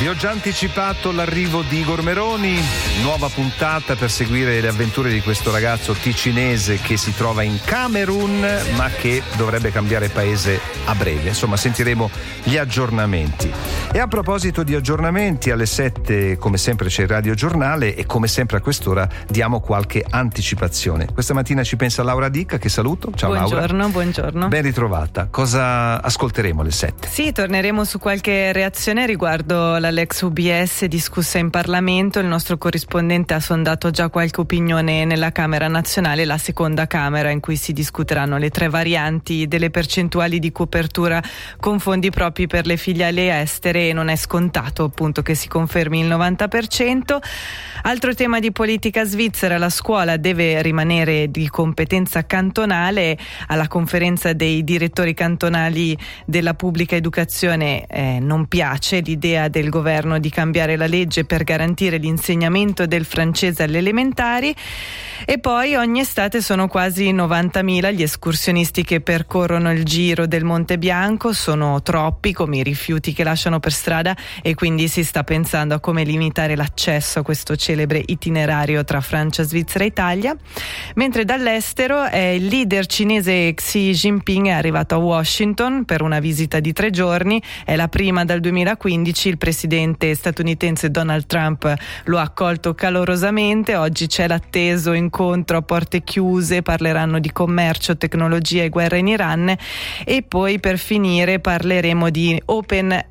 Vi ho già anticipato l'arrivo di Igor Meroni, nuova puntata per seguire le avventure di questo ragazzo ticinese che si trova in Camerun ma che dovrebbe cambiare paese a breve. Insomma, sentiremo gli aggiornamenti. E a proposito di aggiornamenti, alle 7 come sempre c'è il Radio Giornale e come sempre a quest'ora diamo qualche anticipazione. Questa mattina ci pensa Laura Dicca, che saluto. Ciao Laura. Buongiorno. Ben ritrovata. Cosa ascolteremo alle 7? Sì, torneremo su qualche reazione riguardo l'ex UBS discussa in Parlamento. Il nostro corrispondente ha sondato già qualche opinione nella Camera Nazionale, la seconda Camera, in cui si discuteranno le 3 varianti delle percentuali di copertura con fondi propri per le filiali estere, e non è scontato appunto che si confermi il 90%. Altro tema di politica svizzera: la scuola deve rimanere di competenza cantonale. Alla conferenza dei direttori cantonali della pubblica educazione non piace l'idea del governo di cambiare la legge per garantire l'insegnamento del francese alle elementari. E poi ogni estate sono quasi 90.000 gli escursionisti che percorrono il giro del Monte Bianco. Sono troppi come i rifiuti che lasciano per strada, e quindi si sta pensando a come limitare l'accesso a questo celebre itinerario tra Francia, Svizzera e Italia. Mentre dall'estero il leader cinese Xi Jinping è arrivato a Washington per una visita di 3 giorni, è la prima dal 2015. Il presidente statunitense Donald Trump lo ha accolto calorosamente. Oggi c'è l'atteso incontro a porte chiuse, parleranno di commercio, tecnologia e guerra in Iran, e poi per finire parleremo di OpenAI.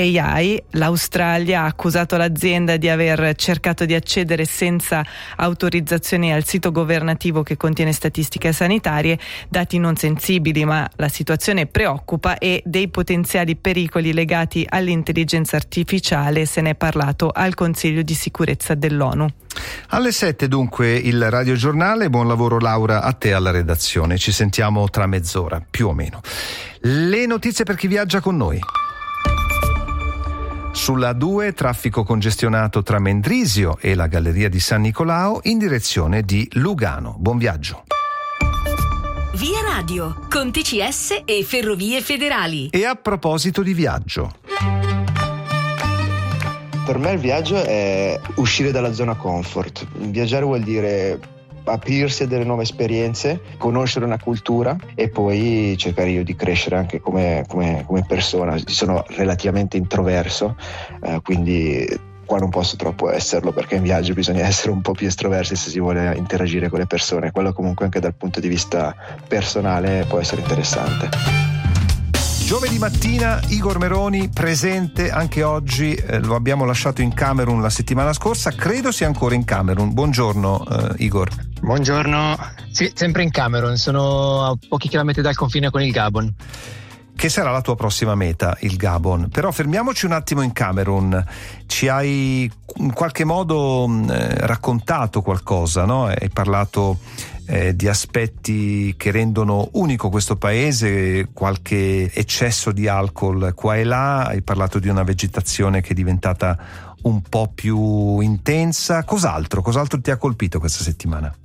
L'Australia ha accusato l'azienda di aver cercato di accedere senza autorizzazioni al sito governativo che contiene statistiche sanitarie, dati non sensibili, ma la situazione preoccupa, e dei potenziali pericoli legati all'intelligenza artificiale se ne è parlato al Consiglio di sicurezza dell'ONU. Alle 7 dunque il Radio Giornale. Buon lavoro Laura, a te alla redazione. Ci sentiamo tra mezz'ora più o meno. Le notizie per chi viaggia con noi. Sulla A2 traffico congestionato tra Mendrisio e la Galleria di San Nicolao in direzione di Lugano. Buon viaggio. Via Radio con TCS e Ferrovie Federali. E a proposito di viaggio, per me il viaggio è uscire dalla zona comfort. Viaggiare vuol dire aprirsi a delle nuove esperienze, conoscere una cultura e poi cercare io di crescere anche come persona. Sono relativamente introverso, quindi qua non posso troppo esserlo, perché in viaggio bisogna essere un po' più estroversi se si vuole interagire con le persone. Quello comunque anche dal punto di vista personale può essere interessante. Giovedì mattina Igor Meroni presente anche oggi, lo abbiamo lasciato in Camerun la settimana scorsa, credo sia ancora in Camerun. Buongiorno Igor. Buongiorno, sì, sempre in Camerun, sono a pochi chilometri dal confine con il Gabon. Che sarà la tua prossima meta, il Gabon. Però fermiamoci un attimo in Camerun. Ci hai in qualche modo raccontato qualcosa, no? Hai parlato di aspetti che rendono unico questo paese, qualche eccesso di alcol qua e là, hai parlato di una vegetazione che è diventata un po' più intensa. Cos'altro ti ha colpito questa settimana?